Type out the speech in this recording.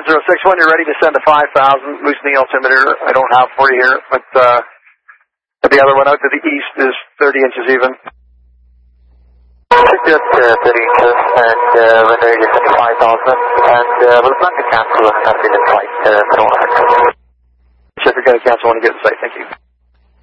1061, you're ready to send a 5,000, loosen the altimeter. I don't have for you here, but the other one out to the east is 30 inches even. Just 30 inches, and when there is 5,000, and we'll plan to cancel after the flight, Check, you're going to cancel when you get in sight. Thank you.